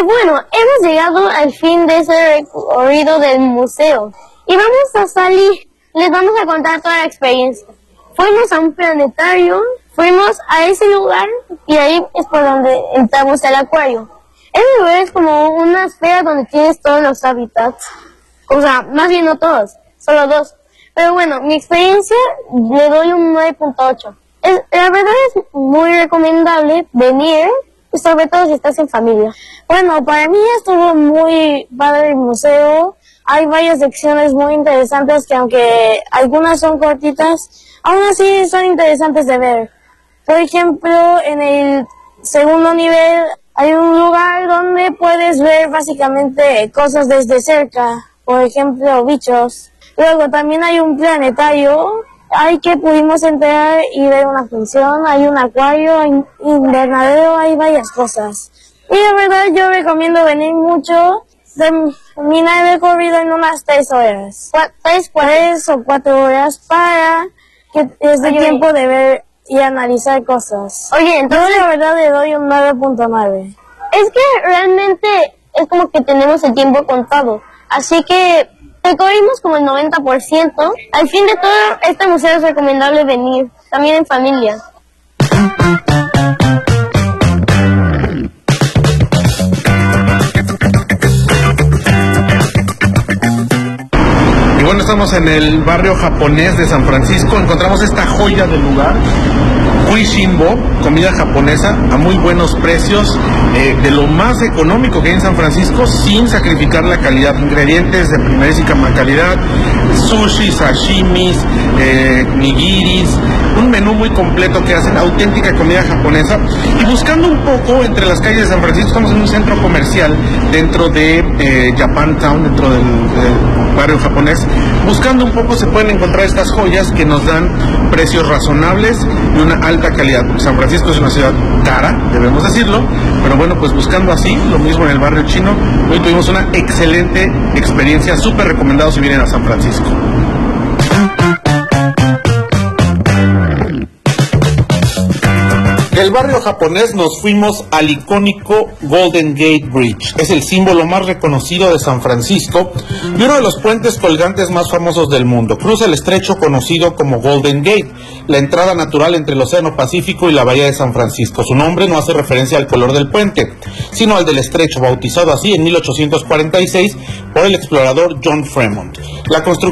bueno, hemos llegado al fin de ese recorrido del museo y vamos a salir. Les vamos a contar toda la experiencia. Fuimos a un planetario, fuimos a ese lugar y ahí es por donde entramos al acuario. Ese lugar es como una esfera donde tienes todos los hábitats. O sea, más bien no todos, solo 2. Pero bueno, mi experiencia le doy un 9.8. La verdad es muy recomendable venir, sobre todo si estás en familia. Bueno, para mí estuvo muy padre el museo. Hay varias secciones muy interesantes que aunque algunas son cortitas, aún así son interesantes de ver. Por ejemplo, en el segundo nivel hay un lugar donde puedes ver básicamente cosas desde cerca. Por ejemplo, bichos. Luego también hay un planetario. Hay que pudimos entrar y ver una función. Hay un acuario, hay invernadero, hay varias cosas. Y de verdad yo recomiendo venir mucho. Terminar el recorrido en unas 3 horas. 3 o 4 horas para que es de tiempo de ver y analizar cosas. Oye, entonces yo la verdad le doy un 9.9. Es que realmente es como que tenemos el tiempo contado. Así que recorrimos como el 90%. Al fin de todo, este museo es recomendable venir, también en familia. Y bueno, estamos en el barrio japonés de San Francisco. Encontramos esta joya del lugar, Kuishinbo, comida japonesa a muy buenos precios, de lo más económico que hay en San Francisco, sin sacrificar la calidad. Ingredientes de primerísima calidad, sushi, sashimis, nigiris, un menú muy completo que hacen auténtica comida japonesa. Y buscando un poco entre las calles de San Francisco, estamos en un centro comercial dentro de Japantown, dentro del barrio japonés. Buscando un poco se pueden encontrar estas joyas que nos dan precios razonables y una alta calidad, porque San Francisco es una ciudad cara, debemos decirlo, pero bueno, pues buscando así, lo mismo en el barrio chino. Hoy tuvimos una excelente experiencia, súper recomendado si vienen a San Francisco. Del barrio japonés nos fuimos al icónico Golden Gate Bridge. Es el símbolo más reconocido de San Francisco y uno de los puentes colgantes más famosos del mundo. Cruza el estrecho conocido como Golden Gate, la entrada natural entre el Océano Pacífico y la bahía de San Francisco. Su nombre no hace referencia al color del puente, sino al del estrecho, bautizado así en 1846 por el explorador John Fremont. La construcción